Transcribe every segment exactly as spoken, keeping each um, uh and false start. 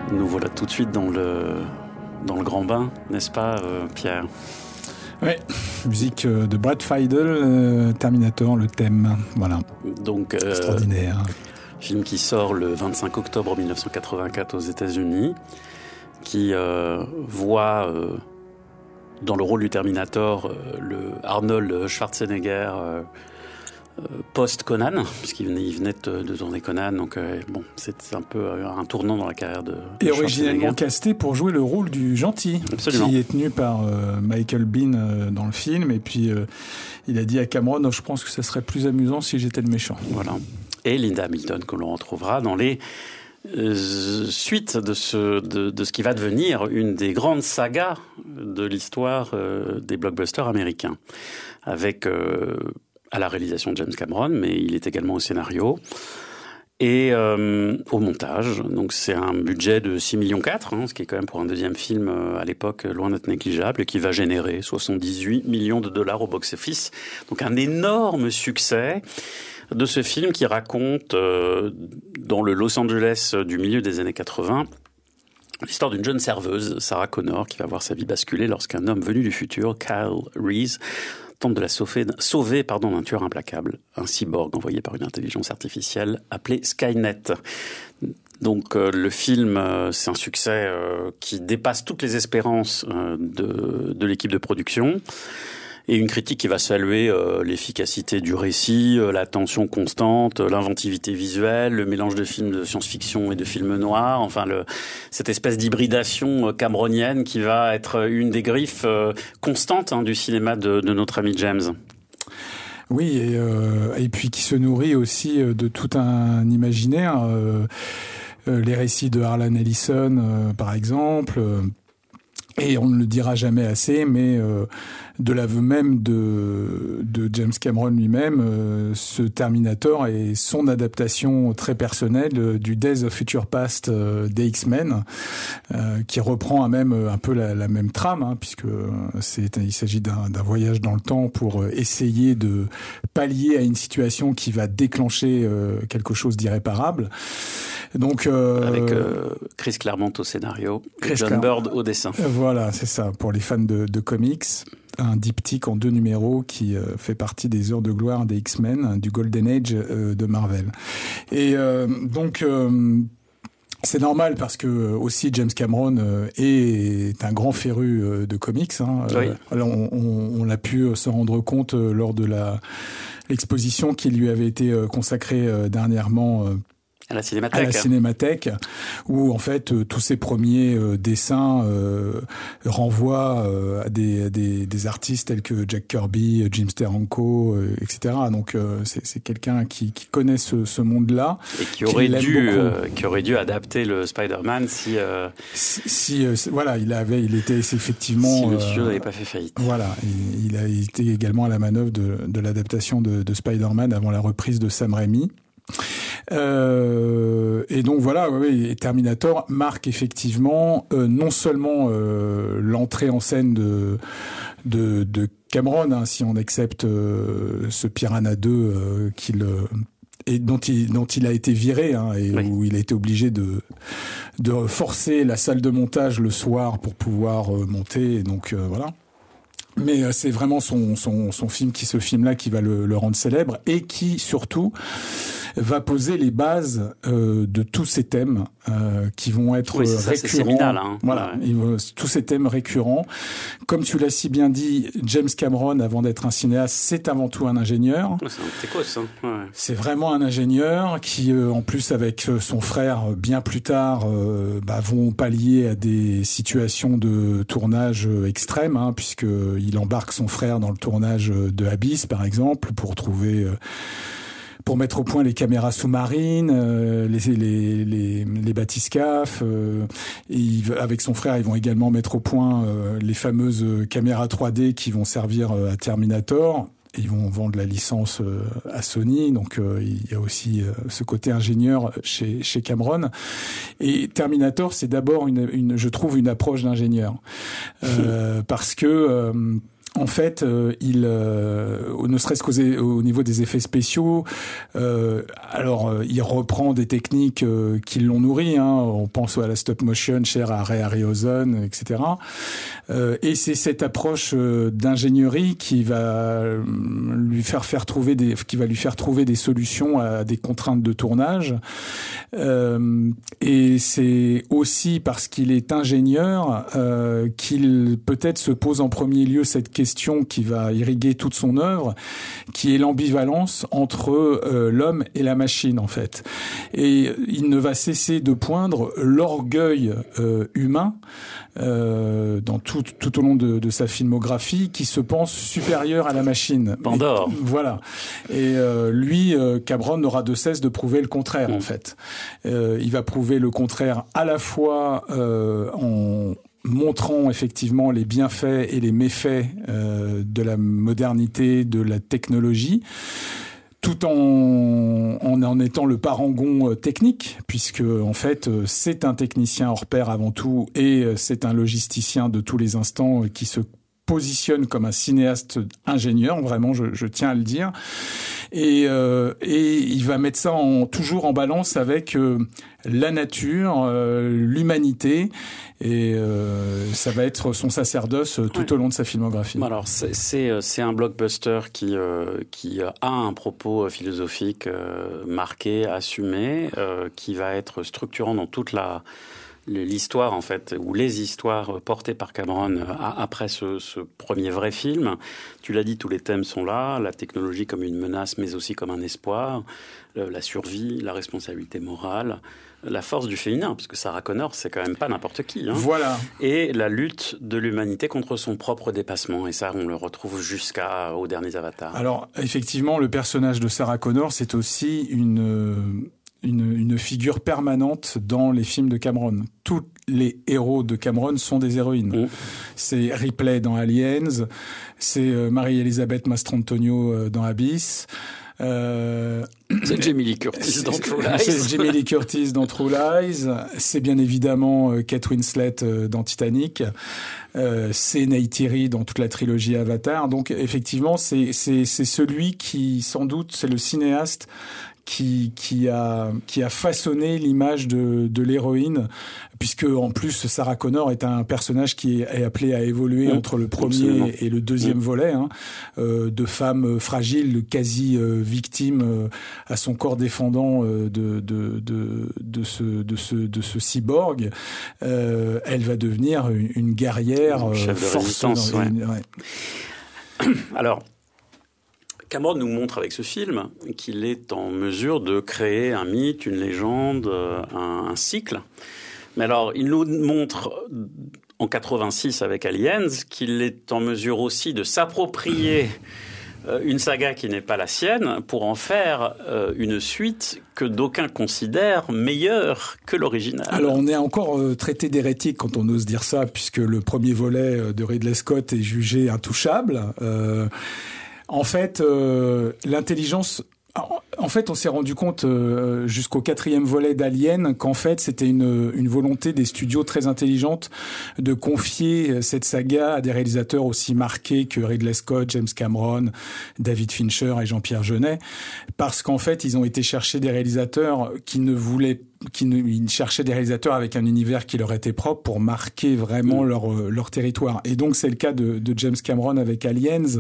Nous voilà tout de suite dans le, dans le grand bain, n'est-ce pas, euh, Pierre ? Oui, musique de Brad Fiedel, euh, Terminator, le thème, voilà. Donc, euh, extraordinaire. Film qui sort le vingt-cinq octobre mille neuf cent quatre-vingt-quatre aux États-Unis, qui euh, voit euh, dans le rôle du Terminator euh, le Arnold Schwarzenegger euh, euh, post-Conan, puisqu'il venait, il venait de, de tourner Conan, donc euh, bon, c'est un peu un tournant dans la carrière de, de Et originellement casté pour jouer le rôle du gentil, Absolument. qui est tenu par euh, Michael Biehn euh, dans le film, et puis euh, il a dit à Cameron, oh, je pense que ça serait plus amusant si j'étais le méchant. Voilà. Et Linda Hamilton, que l'on retrouvera dans les euh, suites de ce, de, de ce qui va devenir une des grandes sagas de l'histoire euh, des blockbusters américains, avec euh, à la réalisation de James Cameron, mais il est également au scénario et euh, au montage. Donc c'est un budget de six virgule quatre millions, hein, ce qui est quand même pour un deuxième film euh, à l'époque loin d'être négligeable, et qui va générer soixante-dix-huit millions de dollars au box-office. Donc un énorme succès de ce film qui raconte, euh, dans le Los Angeles du milieu des années quatre-vingts, l'histoire d'une jeune serveuse, Sarah Connor, qui va voir sa vie basculer lorsqu'un homme venu du futur, Kyle Reese, tente de la sauver, sauver pardon, d'un tueur implacable, un cyborg envoyé par une intelligence artificielle appelée Skynet. Donc euh, le film, euh, c'est un succès euh, qui dépasse toutes les espérances euh, de, de l'équipe de production. Et une critique qui va saluer euh, l'efficacité du récit, euh, la tension constante, euh, l'inventivité visuelle, le mélange de films de science-fiction et de films noirs, enfin le, cette espèce d'hybridation euh, cameronienne qui va être une des griffes euh, constantes hein, du cinéma de, de notre ami James. Oui, et, euh, et puis qui se nourrit aussi de tout un imaginaire. Euh, euh, les récits de Harlan Ellison, euh, par exemple. Euh, Et on ne le dira jamais assez, mais euh, de l'aveu même de, de James Cameron lui-même, euh, ce Terminator est son adaptation très personnelle euh, du Days of Future Past euh, des X-Men, euh, qui reprend à même un peu la, la même trame, hein, puisque c'est, il s'agit d'un, d'un voyage dans le temps pour essayer de pallier à une situation qui va déclencher euh, quelque chose d'irréparable. Donc, euh, avec euh, Chris Claremont au scénario, Chris et John Claremont. Bird au dessin. Voilà, c'est ça, pour les fans de, de comics. Un diptyque en deux numéros qui euh, fait partie des heures de gloire des X-Men, du Golden Age euh, de Marvel. Et euh, donc... Euh, c'est normal parce que aussi James Cameron euh, est un grand féru euh, de comics. Hein. Oui. Euh, on, on, on l'a pu se rendre compte euh, lors de la l'exposition qui lui avait été euh, consacrée euh, dernièrement. Euh, À la Cinémathèque. À la Cinémathèque, où en fait euh, tous ces premiers euh, dessins euh, renvoient euh, à des, à des, des artistes tels que Jack Kirby, Jim Steranko, euh, et cetera. Donc euh, c'est, c'est quelqu'un qui, qui connaît ce, ce monde-là et qui aurait qui dû, euh, qui aurait dû adapter le Spider-Man si, euh... si, si euh, voilà, il avait, il était effectivement. Si le studio euh, n'avait pas fait faillite. Voilà, il, il a été également à la manœuvre de, de l'adaptation de, de Spider-Man avant la reprise de Sam Raimi. Euh, et donc voilà, oui, Terminator marque effectivement euh, non seulement euh, l'entrée en scène de de, de Cameron, hein, si on accepte euh, ce Piranha deux euh, qu'il et dont il dont il a été viré, hein, et oui. Où il a été obligé de de forcer la salle de montage le soir pour pouvoir euh, monter. Et donc euh, voilà. Mais euh, c'est vraiment son son son film qui ce film là qui va le, le rendre célèbre et qui surtout va poser les bases euh, de tous ces thèmes euh, qui vont être oui, c'est ça, récurrents. C'est séminal, hein. Voilà, ouais. il, tous ces thèmes récurrents. Comme tu l'as si bien dit, James Cameron, avant d'être un cinéaste, c'est avant tout un ingénieur. Ouais, c'est un técos, hein. Ouais. C'est vraiment un ingénieur qui, euh, en plus avec son frère, bien plus tard, euh, bah, vont pallier à des situations de tournage extrêmes, hein, puisque il embarque son frère dans le tournage de Abyss, par exemple, pour trouver euh, pour mettre au point les caméras sous-marines, euh, les, les, les, les bathyscaphes. Euh, et il, avec son frère, ils vont également mettre au point euh, les fameuses caméras trois D qui vont servir euh, à Terminator. Et ils vont vendre la licence euh, à Sony. Donc, euh, il y a aussi euh, ce côté ingénieur chez, chez Cameron. Et Terminator, c'est d'abord, une, une, je trouve, une approche d'ingénieur. Euh, parce que... Euh, en fait, euh, il, euh, ne serait-ce qu'au au niveau des effets spéciaux, euh, alors euh, il reprend des techniques euh, qui l'ont nourri. Hein, on pense à la stop motion chère à Ray Harryhausen, et cetera. Euh, et c'est cette approche euh, d'ingénierie qui va lui faire faire trouver des, qui va lui faire trouver des solutions à des contraintes de tournage. Euh, et c'est aussi parce qu'il est ingénieur euh, qu'il peut-être se pose en premier lieu cette question qui va irriguer toute son œuvre, qui est l'ambivalence entre euh, l'homme et la machine en fait. Et il ne va cesser de poindre l'orgueil euh, humain euh, dans tout, tout au long de, de sa filmographie, qui se pense supérieur à la machine. Pandore. Et, voilà. Et euh, lui, euh, Cameron n'aura de cesse de prouver le contraire, mmh. en fait. Euh, il va prouver le contraire à la fois euh, en montrant effectivement les bienfaits et les méfaits euh, de la modernité, de la technologie, tout en, en en étant le parangon technique, puisque en fait c'est un technicien hors pair avant tout, et c'est un logisticien de tous les instants qui se positionne comme un cinéaste ingénieur, vraiment, je, je tiens à le dire. Et, euh, et il va mettre ça en, toujours en balance avec euh, la nature, euh, l'humanité, et euh, ça va être son sacerdoce tout ouais. au long de sa filmographie. Alors, c'est, c'est, c'est un blockbuster qui, euh, qui a un propos philosophique euh, marqué, assumé, euh, qui va être structurant dans toute la... l'histoire en fait, ou les histoires portées par Cameron après ce, ce premier vrai film. Tu l'as dit, tous les thèmes sont là, la technologie comme une menace mais aussi comme un espoir, la survie, la responsabilité morale, la force du féminin, parce que Sarah Connor c'est quand même pas n'importe qui. Hein. Voilà. Et la lutte de l'humanité contre son propre dépassement, et ça on le retrouve jusqu'aux derniers Avatars. Alors effectivement, le personnage de Sarah Connor c'est aussi une... Une, une figure permanente dans les films de Cameron. Tous les héros de Cameron sont des héroïnes. Mmh. C'est Ripley dans Aliens, c'est Marie-Elisabeth Mastrantonio dans Abyss. Euh, c'est Jamie Lee Curtis dans True Lies. C'est Jamie Lee Curtis dans True Lies. C'est bien évidemment Kate Winslet dans Titanic. Euh, c'est Neytiri dans toute la trilogie Avatar. Donc effectivement, c'est, c'est, c'est celui qui, sans doute, c'est le cinéaste qui qui a qui a façonné l'image de de l'héroïne, puisque en plus Sarah Connor est un personnage qui est appelé à évoluer mmh, entre le premier absolument. et le deuxième mmh. volet, hein, euh, de femme fragile, quasi euh, victime euh, à son corps défendant euh, de de de de ce de ce de ce cyborg. Euh, elle va devenir une, une guerrière euh, chef de résistance. Dans, ouais. Une, ouais. Alors. Cameron nous montre avec ce film qu'il est en mesure de créer un mythe, une légende, un, un cycle. Mais alors, il nous montre en quatre-vingt-six avec Aliens qu'il est en mesure aussi de s'approprier une saga qui n'est pas la sienne pour en faire une suite que d'aucuns considèrent meilleure que l'original. Alors on est encore euh, traité d'hérétique quand on ose dire ça, puisque le premier volet de Ridley Scott est jugé intouchable. Euh, En fait, euh, l'intelligence... En fait, on s'est rendu compte euh, jusqu'au quatrième volet d'Alien qu'en fait, c'était une, une volonté des studios très intelligente de confier cette saga à des réalisateurs aussi marqués que Ridley Scott, James Cameron, David Fincher et Jean-Pierre Jeunet, parce qu'en fait, ils ont été chercher des réalisateurs qui ne voulaient qui ne, ils cherchaient des réalisateurs avec un univers qui leur était propre pour marquer vraiment mmh. leur leur territoire. Et donc c'est le cas de, de James Cameron avec Aliens.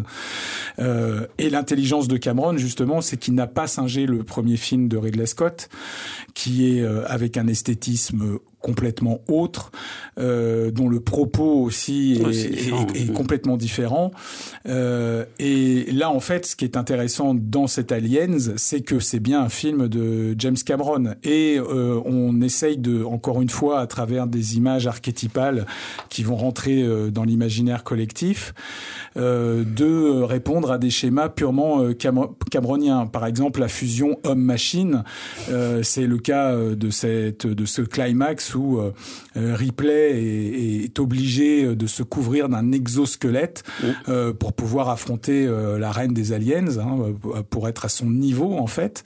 Euh, et l'intelligence de Cameron justement, c'est qu'il n'a pas singé le premier film de Ridley Scott, qui est euh, avec un esthétisme complètement autre, euh, dont le propos aussi est, ouais, est, est, est complètement différent. Euh, et là, en fait, ce qui est intéressant dans cet Aliens, c'est que c'est bien un film de James Cameron. Et euh, on essaye de, encore une fois, à travers des images archétypales qui vont rentrer euh, dans l'imaginaire collectif, euh, de répondre à des schémas purement euh, cam- cameroniens. Par exemple, la fusion homme-machine, euh, c'est le cas de cette, de ce climax où euh, Ripley est, est obligé de se couvrir d'un exosquelette mmh. euh, pour pouvoir affronter euh, la reine des aliens, hein, pour être à son niveau en fait.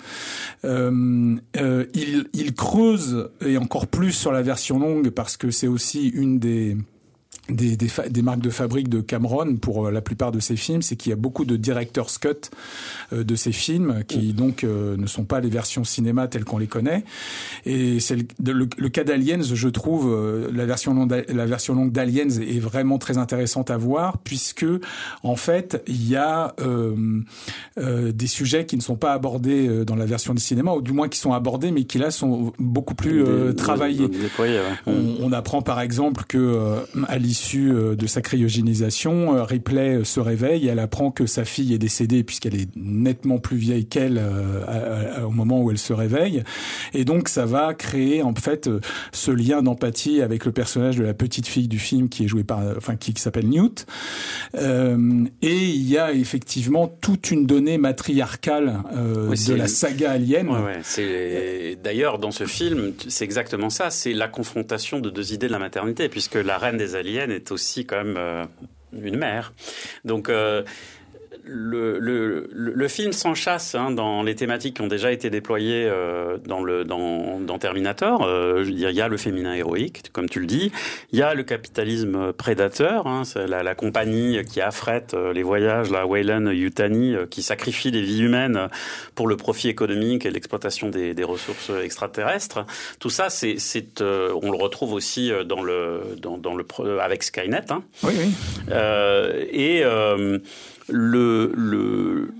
Euh, euh, il, il creuse, et encore plus sur la version longue, parce que c'est aussi une des Des, des, fa- des marques de fabrique de Cameron pour euh, la plupart de ses films, c'est qu'il y a beaucoup de director's cut euh, de ces films qui donc euh, ne sont pas les versions cinéma telles qu'on les connaît. Et c'est le, le, le cas d'Aliens, je trouve euh, la version longue, la version longue d'Aliens est vraiment très intéressante à voir puisque en fait il y a euh, euh, des sujets qui ne sont pas abordés euh, dans la version du cinéma, ou du moins qui sont abordés mais qui là sont beaucoup plus euh, travaillés. Déployé, ouais. on, on apprend par exemple que euh, à l'issue de sa cryogénisation, Ripley se réveille et elle apprend que sa fille est décédée puisqu'elle est nettement plus vieille qu'elle euh, à, à, au moment où elle se réveille. Et donc ça va créer en fait ce lien d'empathie avec le personnage de la petite fille du film qui est jouée par, enfin qui, qui s'appelle Newt. Euh, et il y a effectivement toute une donnée matriarcale euh, oui, de la saga Alien. Ouais, ouais. C'est d'ailleurs dans ce film, c'est exactement ça. C'est la confrontation de deux idées de la maternité, puisque la reine des aliens est aussi quand même euh, une mère. Donc euh, le, le, le, le film s'enchasse hein, dans les thématiques qui ont déjà été déployées euh, dans, le, dans, dans Terminator. Euh, il y a le féminin héroïque, comme tu le dis. Il y a le capitalisme prédateur. Hein, c'est la, la compagnie qui affrète euh, les voyages, la Weyland-Yutani, euh, qui sacrifie des vies humaines pour le profit économique et l'exploitation des, des ressources extraterrestres. Tout ça, c'est, c'est, euh, on le retrouve aussi dans le, dans, dans le, avec Skynet. Hein. Oui, oui. Euh, et... Euh, Le, le,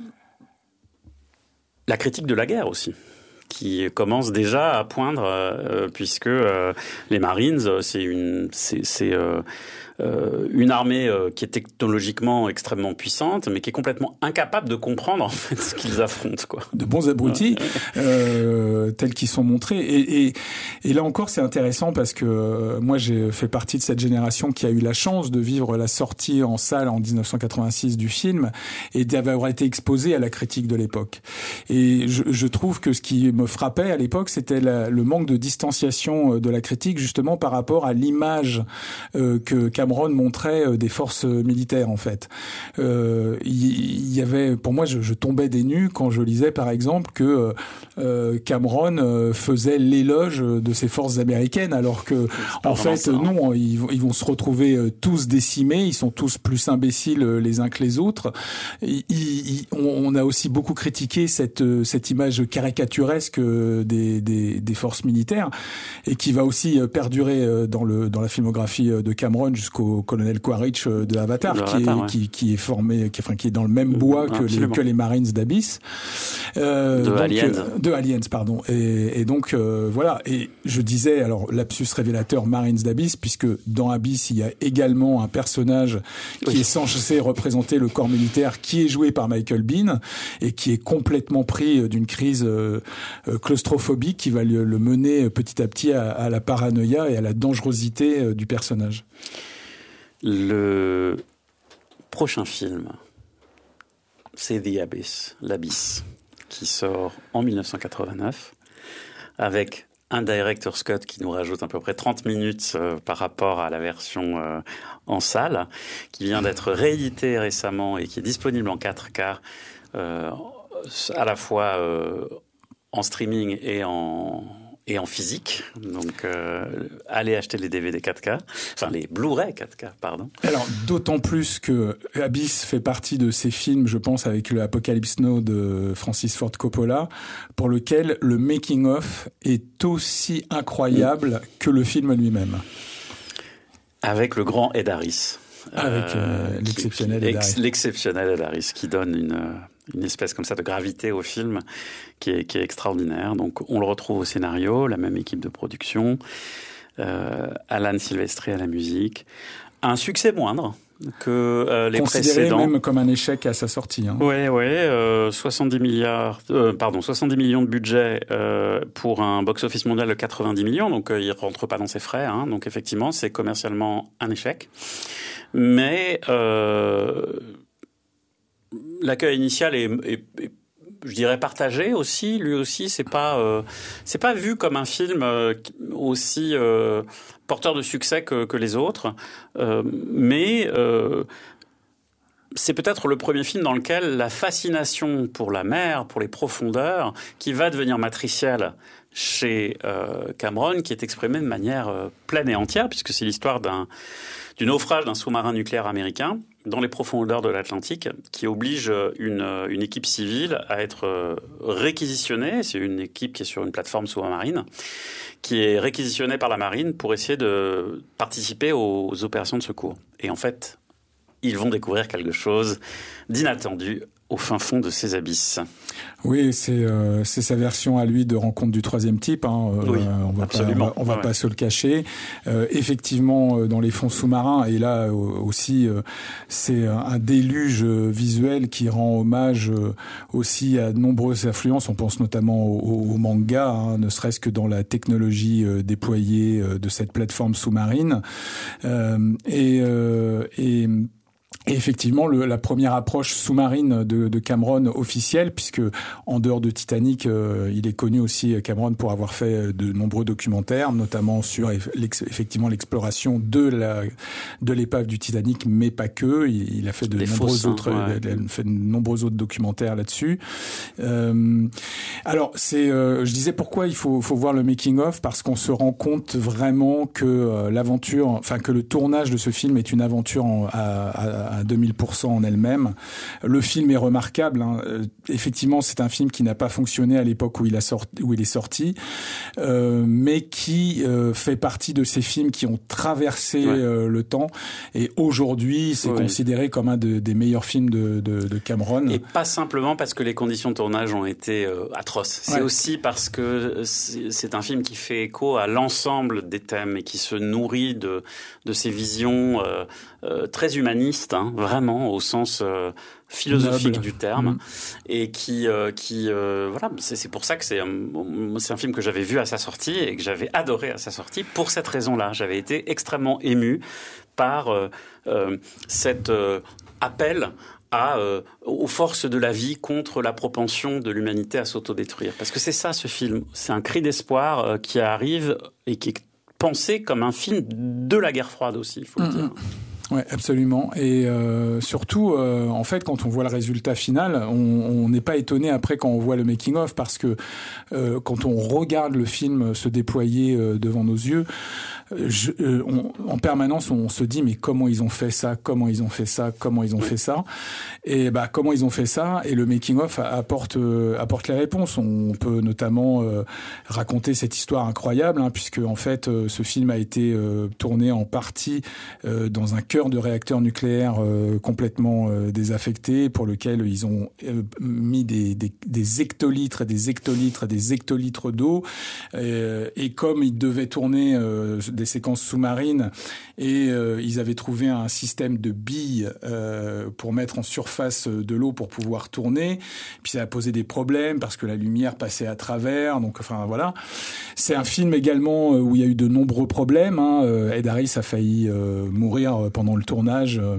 la critique de la guerre aussi, qui commence déjà à poindre, euh, puisque euh, les Marines, c'est une, c'est, c'est euh, euh, une armée euh, qui est technologiquement extrêmement puissante, mais qui est complètement incapable de comprendre en fait ce qu'ils affrontent, quoi. De bons abrutis, euh, tels qu'ils sont montrés. Et, et, et là encore, c'est intéressant parce que euh, moi, j'ai fait partie de cette génération qui a eu la chance de vivre la sortie en salle en dix-neuf cent quatre-vingt-six du film et d'avoir été exposé à la critique de l'époque. Et je, je trouve que ce qui me frappait à l'époque, c'était la, le manque de distanciation de la critique, justement par rapport à l'image euh, que Cameron montrait des forces militaires, en fait. Euh, il y avait, pour moi, je, je tombais des nues quand je lisais, par exemple, que euh, Cameron faisait l'éloge de ces forces américaines, alors que, en fait, ça, hein. non, ils, ils vont se retrouver tous décimés, ils sont tous plus imbéciles les uns que les autres. Ils, ils, on a aussi beaucoup critiqué cette, cette image caricaturesque des, des, des forces militaires, et qui va aussi perdurer dans, le, dans la filmographie de Cameron jusqu'au colonel Quaritch de Avatar, de qui, Avatar est, ouais. qui, qui est formé, qui, enfin, qui est dans le même bois que les, que les Marines d'Abyss. Euh, de donc, Aliens. De Aliens, pardon. Et, et donc, euh, voilà. Et je disais, alors, lapsus révélateur Marines d'Abyss, puisque dans Abyss, il y a également un personnage qui oui. est censé représenter le corps militaire, qui est joué par Michael Biehn, et qui est complètement pris d'une crise euh, claustrophobique qui va le, le mener petit à petit à, à la paranoïa et à la dangerosité du personnage. Le prochain film, c'est The Abyss, l'Abysse, qui sort en dix-neuf cent quatre-vingt-neuf, avec un director's cut qui nous rajoute à peu près trente minutes euh, par rapport à la version euh, en salle, qui vient d'être réédité récemment et qui est disponible en quatre K, euh, à la fois euh, en streaming et en... et en physique, donc euh, allez acheter les D V D quatre K, enfin les Blu-ray quatre K, pardon. Alors d'autant plus que Abyss fait partie de ces films, je pense, avec le Apocalypse Now de Francis Ford Coppola, pour lequel le making-of est aussi incroyable mmh. que le film lui-même. Avec le grand Ed Harris. Avec euh, l'exceptionnel qui, Ed Harris. L'exceptionnel Ed Harris, qui donne une... une espèce comme ça de gravité au film qui est, qui est extraordinaire. Donc on le retrouve au scénario, la même équipe de production, euh, Alan Silvestri à la musique. Un succès moindre que euh, les Considéré précédents. Considéré même comme un échec à sa sortie. Hein. Ouais, ouais, euh, soixante-dix milliards, euh, pardon, soixante-dix millions de budget euh, pour un box-office mondial de quatre-vingt-dix millions, donc euh, il rentre pas dans ses frais. Hein, donc effectivement, c'est commercialement un échec. Mais euh, l'accueil initial est, est, est, je dirais, partagé aussi. Lui aussi, c'est pas, euh, c'est pas vu comme un film euh, aussi euh, porteur de succès que, que les autres, euh, mais euh, c'est peut-être le premier film dans lequel la fascination pour la mer, pour les profondeurs, qui va devenir matricielle chez euh, Cameron qui est exprimée de manière euh, pleine et entière, puisque c'est l'histoire d'un, du naufrage d'un sous-marin nucléaire américain dans les profondeurs de l'Atlantique, qui oblige une, une équipe civile à être réquisitionnée. C'est une équipe qui est sur une plateforme sous-marine, qui est réquisitionnée par la marine pour essayer de participer aux opérations de secours. Et en fait, ils vont découvrir quelque chose d'inattendu au fin fond de ces abysses. Oui, c'est euh, c'est sa version à lui de Rencontre du troisième type. Hein. Oui, euh, on va absolument. pas, on va ouais. pas se le cacher. Euh, effectivement, dans les fonds sous-marins, et là euh, aussi, euh, c'est un déluge visuel qui rend hommage euh, aussi à de nombreuses influences. On pense notamment au, au manga, hein, ne serait-ce que dans la technologie euh, déployée euh, de cette plateforme sous-marine. Euh, et, euh, et Et effectivement, le, la première approche sous-marine de, de Cameron officielle, puisque en dehors de Titanic, euh, il est connu aussi, Cameron, pour avoir fait de nombreux documentaires, notamment sur l'ex, effectivement l'exploration de la de l'épave du Titanic, mais pas que. Il, il a fait de Des nombreux fausses, autres, hein, ouais. il a fait de nombreux autres documentaires là-dessus. Euh, alors, c'est, euh, je disais pourquoi il faut faut voir le making of, parce qu'on se rend compte vraiment que euh, l'aventure, enfin que le tournage de ce film est une aventure en, à, à à deux mille pour cent en elle-même. Le film est remarquable. Hein. Euh, effectivement, c'est un film qui n'a pas fonctionné à l'époque où il a sorti, où il est sorti, euh, mais qui euh, fait partie de ces films qui ont traversé ouais. euh, le temps. Et aujourd'hui, c'est oui. considéré comme un de, des meilleurs films de, de, de Cameron. Et pas simplement parce que les conditions de tournage ont été euh, atroces. C'est ouais. aussi parce que c'est, c'est un film qui fait écho à l'ensemble des thèmes et qui se nourrit de, de ces visions euh, euh, très humanistes. Hein, vraiment au sens euh, philosophique Noble. du terme, mmh. et qui, euh, qui, euh, voilà, c'est, c'est pour ça que c'est un, c'est un film que j'avais vu à sa sortie et que j'avais adoré à sa sortie. Pour cette raison-là, j'avais été extrêmement ému par euh, euh, cet euh, appel à, euh, aux forces de la vie contre la propension de l'humanité à s'autodétruire. Parce que c'est ça, ce film. C'est un cri d'espoir euh, qui arrive et qui est pensé comme un film de la guerre froide aussi, il faut mmh. le dire. Ouais, absolument. Et euh, surtout, euh, en fait, quand on voit le résultat final, on n'est pas étonné après quand on voit le making of, parce que euh, quand on regarde le film se déployer euh, devant nos yeux, je, euh, on, en permanence, on se dit mais comment ils ont fait ça, comment ils ont fait ça, comment ils ont fait ça, et bah comment ils ont fait ça. Et le making of apporte euh, apporte les réponses. On peut notamment euh, raconter cette histoire incroyable, hein, puisque en fait, euh, ce film a été euh, tourné en partie euh, dans un cœur de réacteurs nucléaires euh, complètement euh, désaffectés, pour lequel ils ont euh, mis des, des, des hectolitres et des hectolitres et des hectolitres d'eau. Euh, et comme ils devaient tourner euh, des séquences sous-marines, et euh, ils avaient trouvé un système de billes euh, pour mettre en surface de l'eau pour pouvoir tourner. Puis ça a posé des problèmes parce que la lumière passait à travers. Donc, enfin voilà. C'est un film également où il y a eu de nombreux problèmes. Hein. Ed Harris a failli euh, mourir pendant le tournage. Euh,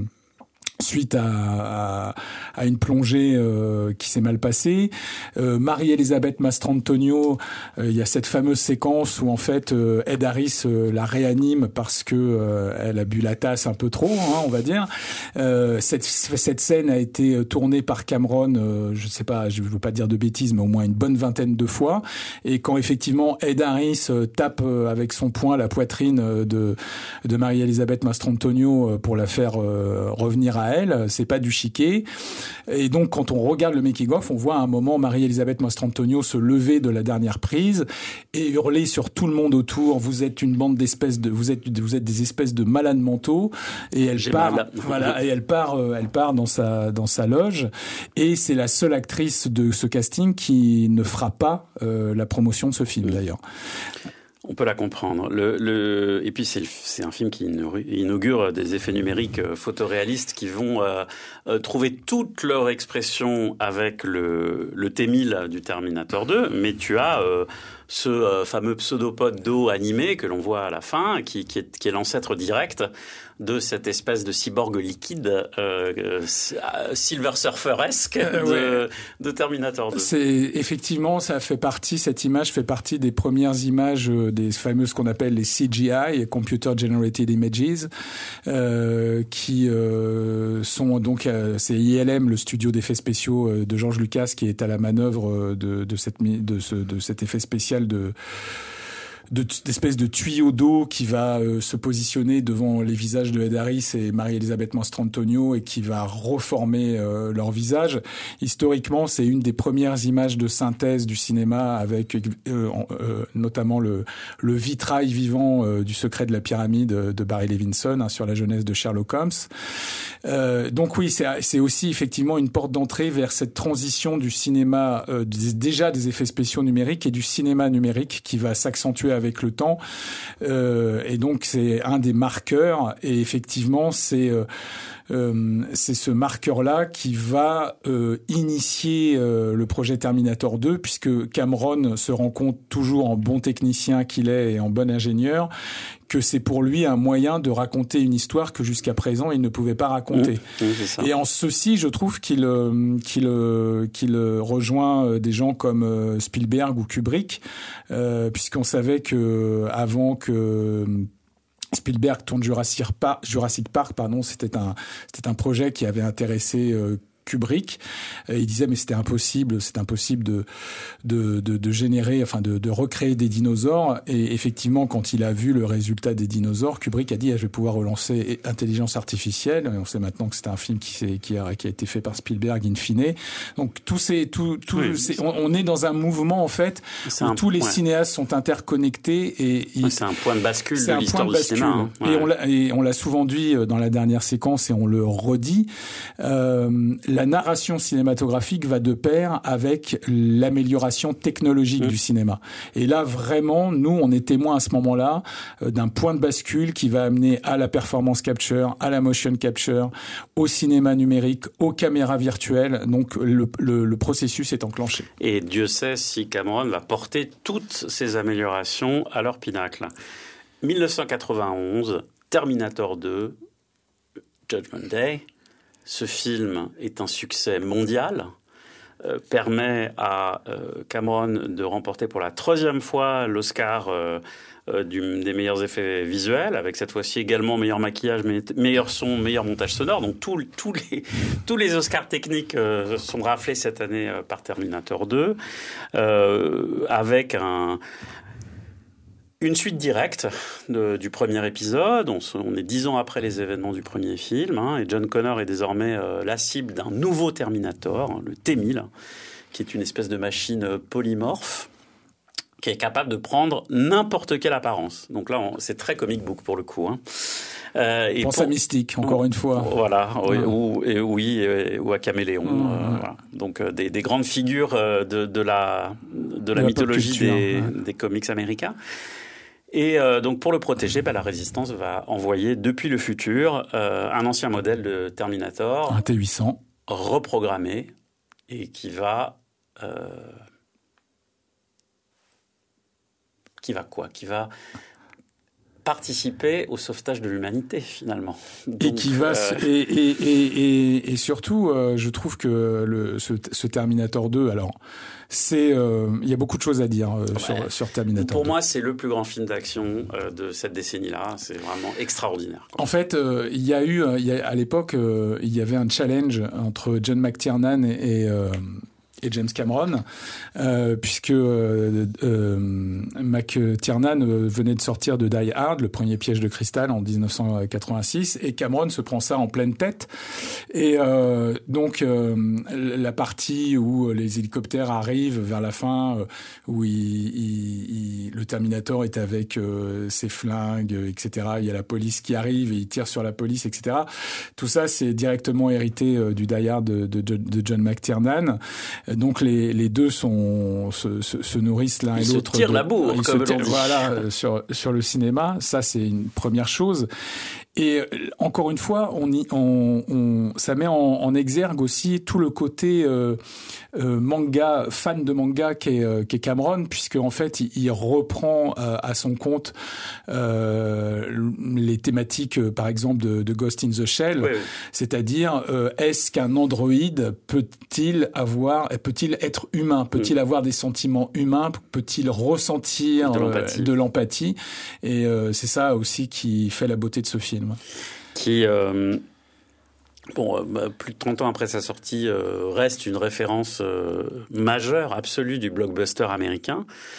suite à, à, à une plongée euh, qui s'est mal passée. Euh, Marie-Elisabeth Mastrantonio, euh, il y a cette fameuse séquence où en fait euh, Ed Harris euh, la réanime parce que euh, elle a bu la tasse un peu trop, hein, on va dire. Euh, cette, cette scène a été tournée par Cameron, euh, je sais pas, je veux pas dire de bêtises, mais au moins une bonne vingtaine de fois. Et quand effectivement Ed Harris euh, tape euh, avec son poing la poitrine euh, de, de Marie-Elisabeth Mastrantonio euh, pour la faire euh, revenir à elle, c'est pas du chiquet. Et donc quand on regarde le making of, on voit à un moment Marie-Elisabeth Mastrantonio se lever de la dernière prise et hurler sur tout le monde autour: vous êtes une bande d'espèces de vous êtes vous êtes des espèces de malades mentaux. Et elle J'ai part mal. voilà et elle part euh, elle part dans sa dans sa loge, et c'est la seule actrice de ce casting qui ne fera pas euh, la promotion de ce film mmh. d'ailleurs. On peut la comprendre. Le, le... Et puis c'est, c'est un film qui inaugure des effets numériques photoréalistes qui vont euh, euh, trouver toute leur expression avec le, le T mille du Terminator deux, mais tu as euh, ce euh, fameux pseudopode d'eau animé que l'on voit à la fin, qui, qui, est, qui est l'ancêtre direct de cette espèce de cyborg liquide euh, euh, Silver Surfer-esque de, ouais. de Terminator deux. C'est, effectivement, ça fait partie, cette image fait partie des premières images, euh, des fameuses qu'on appelle les C G I, Computer Generated Images, euh, qui euh, sont donc, euh, c'est I L M, le studio d'effets spéciaux de George Lucas, qui est à la manœuvre de, de, cette, de, ce, de cet effet spécial toile de De, d'espèce de tuyau d'eau qui va euh, se positionner devant les visages de Ed Harris et Marie-Elisabeth Mastrantonio et qui va reformer euh, leur visage. Historiquement, c'est une des premières images de synthèse du cinéma avec euh, euh, notamment le, le vitrail vivant euh, du secret de la pyramide de Barry Levinson hein, sur la jeunesse de Sherlock Holmes. Euh, donc oui, c'est, c'est aussi effectivement une porte d'entrée vers cette transition du cinéma, euh, des, déjà des effets spéciaux numériques et du cinéma numérique qui va s'accentuer avec le temps. Euh, et donc c'est un des marqueurs. Et effectivement, c'est euh, euh, c'est ce marqueur-là qui va euh, initier euh, le projet Terminator deux, puisque Cameron se rend compte, toujours en bon technicien qu'il est et en bon ingénieur, que c'est pour lui un moyen de raconter une histoire que jusqu'à présent il ne pouvait pas raconter. Mmh, oui, c'est ça. Et en ceci, je trouve qu'il qu'il qu'il rejoint des gens comme Spielberg ou Kubrick, euh, puisqu'on savait que avant que Spielberg tourne Jurassic Park, Jurassic Park, pardon, c'était un c'était un projet qui avait intéressé euh, Kubrick. Il disait mais c'était impossible, c'est impossible de de de, de générer, enfin de, de recréer des dinosaures. Et effectivement, quand il a vu le résultat des dinosaures, Kubrick a dit ah, je vais pouvoir relancer Intelligence artificielle. Et on sait maintenant que c'est un film qui s'est, qui a qui a été fait par Spielberg in fine. Donc tous ces tout tout oui, ces, on, on est dans un mouvement en fait où un, tous les ouais. cinéastes sont interconnectés et ouais, c'est un point de bascule c'est de l'histoire du cinéma. Hein. Ouais. Et on l'a et on l'a souvent dit dans la dernière séquence et on le redit. Euh, La narration cinématographique va de pair avec l'amélioration technologique mmh. du cinéma. Et là, vraiment, nous, on est témoins à ce moment-là euh, d'un point de bascule qui va amener à la performance capture, à la motion capture, au cinéma numérique, aux caméras virtuelles. Donc, le, le, le processus est enclenché. Et Dieu sait si Cameron va porter toutes ces améliorations à leur pinacle. dix-neuf cent quatre-vingt-onze, Terminator deux, Judgment Day. Ce film est un succès mondial, euh, permet à euh, Cameron de remporter pour la troisième fois l'Oscar euh, euh, du, des meilleurs effets visuels, avec cette fois-ci également meilleur maquillage, meilleur son, meilleur montage sonore. Donc tous tout les, tous les Oscars techniques euh, sont raflés cette année euh, par Terminator deux, euh, avec un... Une suite directe de, du premier épisode. On, se, on est dix ans après les événements du premier film, hein, et John Connor est désormais euh, la cible d'un nouveau Terminator, le T mille, qui est une espèce de machine polymorphe qui est capable de prendre n'importe quelle apparence. Donc là, on, c'est très comic book pour le coup. Hein. Euh, et Pense pour, à Mystique, encore une fois. Voilà, oui, ouais. ou, et, oui, et, ou à Caméléon. Mmh, euh, ouais. Voilà. Donc euh, des, des grandes figures euh, de, de la, de la, de mythologie la des, ouais. des comics américains. Et euh, donc pour le protéger, bah, la Résistance va envoyer depuis le futur euh, un ancien modèle de Terminator, un T huit cents, reprogrammé et qui va euh, qui va quoi Qui va participer au sauvetage de l'humanité finalement. Donc, et qui va euh... et, et, et, et, et surtout, euh, je trouve que le, ce, ce Terminator deux, alors. C'est, il euh, y a beaucoup de choses à dire euh, ouais. sur, sur Terminator. Pour deux. moi, c'est le plus grand film d'action euh, de cette décennie-là. C'est vraiment extraordinaire. Quoi. En fait, il euh, y a eu, y a, à l'époque, il euh, y avait un challenge entre John McTiernan et, et euh, et James Cameron, euh, puisque euh, euh, McTiernan venait de sortir de Die Hard, le premier piège de cristal en dix-neuf cent quatre-vingt-six, et Cameron se prend ça en pleine tête. Et euh, donc euh, la partie où les hélicoptères arrivent vers la fin, euh, où il, il, il, le Terminator est avec euh, ses flingues, et cetera. Il y a la police qui arrive et il tire sur la police, et cetera. Tout ça, c'est directement hérité euh, du Die Hard de, de, de John McTiernan. Donc les, les deux sont, se, se, se nourrissent l'un ils et l'autre. Ils se tirent de, la bourre, ils comme se tirent, l'on dit. Voilà, sur, sur le cinéma. Ça, c'est une première chose. Et encore une fois, on, y, on, on, ça met en, en exergue aussi tout le côté euh, euh, manga, fan de manga qu'est, euh, qu'est Cameron, puisque en fait, il, il reprend euh, à son compte euh, les thématiques, euh, par exemple, de, de Ghost in the Shell, oui, oui. C'est-à-dire, euh, est-ce qu'un androïde peut-il avoir, peut-il être humain, peut-il mmh. avoir des sentiments humains, peut-il ressentir de l'empathie, euh, de l'empathie et euh, c'est ça aussi qui fait la beauté de ce film. Qui, euh, bon, euh, plus de trente ans après sa sortie, euh, reste une référence euh, majeure, absolue du blockbuster américain,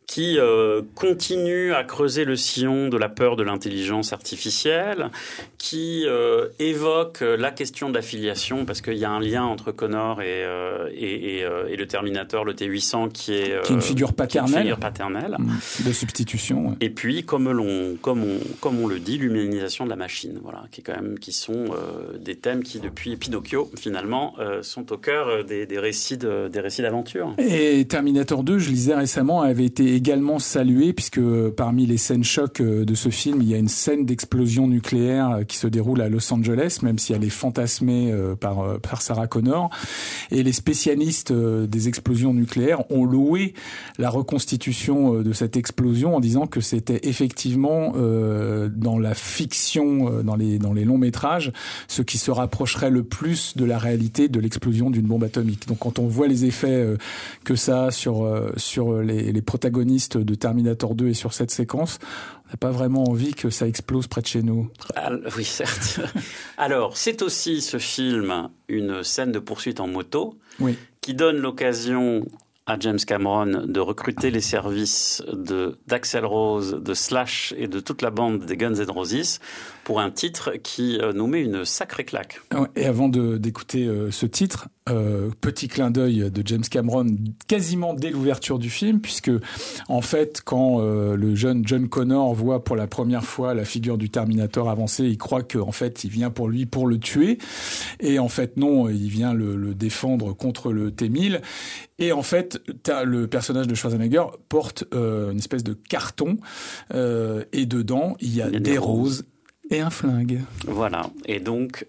qui euh, continue à creuser le sillon de la peur de l'intelligence artificielle, qui euh, évoque la question de l'affiliation, parce qu'il y a un lien entre Connor et, euh, et, et, euh, et le Terminator, le T huit cents, qui est, euh, qui est une figure paternelle, une figure paternelle. de substitution. Ouais. Et puis, comme, l'on, comme, on, comme on le dit, l'humanisation de la machine, voilà, qui, est quand même, qui sont euh, des thèmes qui, depuis Pinocchio, finalement, euh, sont au cœur des, des, récits de, des récits d'aventure. Et Terminator deux, je lisais récemment, avait été également salué, puisque parmi les scènes chocs de ce film, il y a une scène d'explosion nucléaire qui se déroule à Los Angeles, même si elle est fantasmée par, par Sarah Connor. Et les spécialistes des explosions nucléaires ont loué la reconstitution de cette explosion en disant que c'était effectivement euh, dans la fiction, dans les, dans les longs métrages, ce qui se rapprocherait le plus de la réalité de l'explosion d'une bombe atomique. Donc quand on voit les effets euh, que ça a sur, euh, sur les, les protagonistes de Terminator deux et sur cette séquence, on n'a pas vraiment envie que ça explose près de chez nous. Ah, oui, certes. Alors, c'est aussi ce film une scène de poursuite en moto, oui, qui donne l'occasion à James Cameron de recruter les services de, d'Axl Rose, de Slash et de toute la bande des Guns N' Roses pour un titre qui euh, nous met une sacrée claque. Et avant de, d'écouter euh, ce titre, euh, petit clin d'œil de James Cameron quasiment dès l'ouverture du film, puisque en fait, quand euh, le jeune John Connor voit pour la première fois la figure du Terminator avancer, il croit qu'en fait, il vient pour lui pour le tuer. Et en fait, non, il vient le, le défendre contre le T mille. Et en fait, le personnage de Schwarzenegger porte euh, une espèce de carton euh, et dedans, il y a, il y a des, des roses. roses et un flingue. Voilà. Et donc,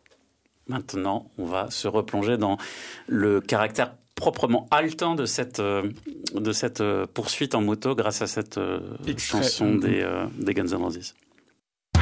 maintenant, on va se replonger dans le caractère proprement haletant de cette, euh, de cette euh, poursuite en moto grâce à cette euh, chanson des, euh, des Guns N' Roses.